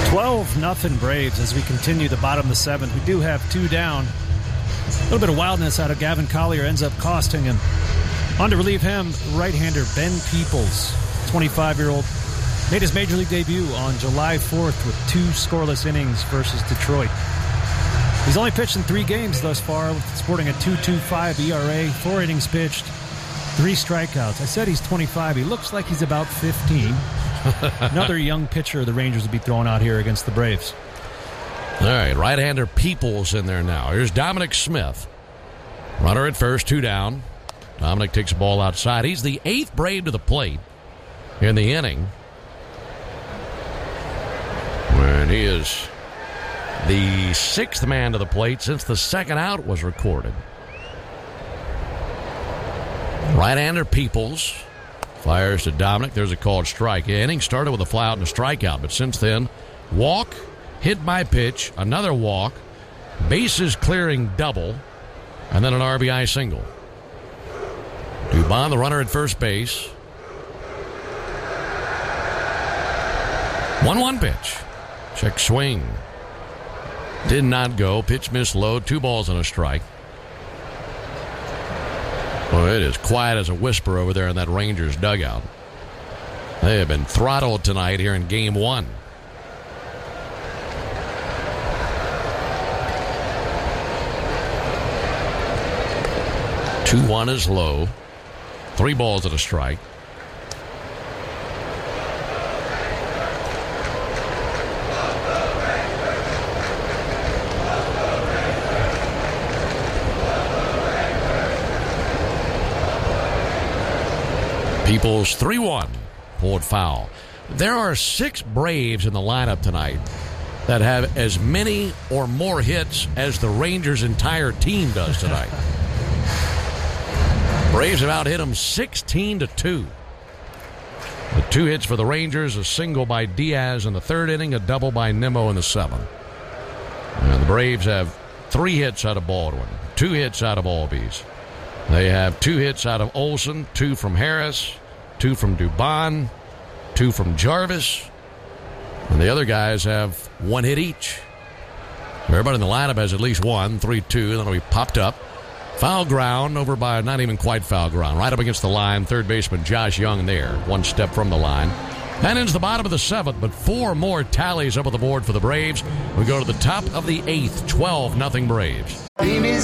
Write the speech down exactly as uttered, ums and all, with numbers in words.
twelve nothing Braves as we continue the bottom of the seventh. We do have two down. A little bit of wildness out of Gavin Collier ends up costing him. On to relieve him, right-hander Ben Peoples, twenty-five-year-old. Made his Major League debut on July fourth with two scoreless innings versus Detroit. He's only pitched in three games thus far, sporting a two point two five E R A, four innings pitched, three strikeouts. I said he's twenty-five. He looks like he's about fifteen. Another young pitcher the Rangers will be throwing out here against the Braves. All right, right-hander Peoples in there now. Here's Dominic Smith. Runner at first, two down. Dominic takes the ball outside. He's the eighth Brave to the plate in the inning. When he is the sixth man to the plate since the second out was recorded. Right-hander Peoples fires to Dominic. There's a called strike. The inning started with a fly out and a strikeout, but since then, walk, hit by pitch, another walk, bases clearing double, and then an R B I single. Dubon, the runner at first base. one one pitch. Check swing. Did not go. Pitch missed low. Two balls and a strike. Well, it is quiet as a whisper over there in that Rangers dugout. They have been throttled tonight here in game one. two one is low. Three balls and a strike. Peoples three one. Pulled foul. There are six Braves in the lineup tonight that have as many or more hits as the Rangers' entire team does tonight. Braves have out-hit them sixteen to two. The two hits for the Rangers, a single by Diaz in the third inning, a double by Nimmo in the seventh. And the Braves have three hits out of Baldwin, two hits out of Albies. They have two hits out of Olsen, two from Harris, two from Dubon, two from Jarvis, and the other guys have one hit each. Everybody in the lineup has at least one, three two, then we popped up. Foul ground over by, not even quite foul ground, right up against the line. Third baseman Josh Young there, one step from the line. That ends the bottom of the seventh, but four more tallies up on the board for the Braves. We go to the top of the eighth, twelve nothing Braves.